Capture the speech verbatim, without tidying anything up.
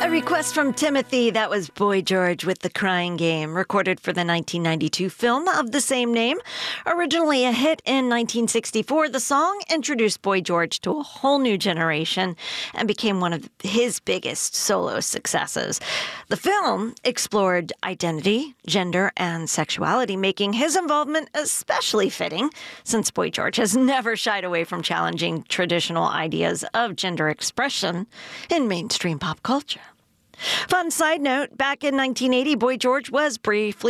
A request from Timothy. That was Boy George with The Crying Game, recorded for the nineteen ninety-two film of the same name. Originally a hit in nineteen sixty-four, the song introduced Boy George to a whole new generation and became one of his biggest solo successes. The film explored identity, gender, and sexuality, making his involvement especially fitting since Boy George has never shied away from challenging traditional ideas of gender expression in mainstream pop culture. Fun side note, back in nineteen eighty, Boy George was briefly